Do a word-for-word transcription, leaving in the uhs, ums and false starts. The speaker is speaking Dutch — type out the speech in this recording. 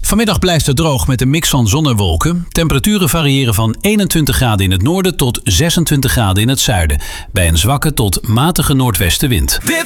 Vanmiddag blijft het droog met een mix van zon en wolken. Temperaturen variëren van eenentwintig graden in het noorden tot zesentwintig graden in het zuiden. Bij een zwakke tot matige noordwestenwind. Dit